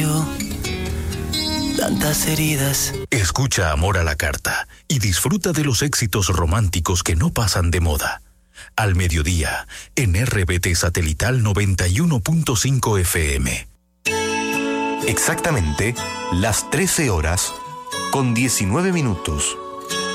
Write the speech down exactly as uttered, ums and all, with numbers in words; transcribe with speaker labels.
Speaker 1: yo tantas heridas.
Speaker 2: Escucha Amor a la Carta y disfruta de los éxitos románticos que no pasan de moda. Al mediodía, en R B T Satelital noventa y uno punto cinco F M.
Speaker 3: Exactamente las trece horas con diecinueve minutos.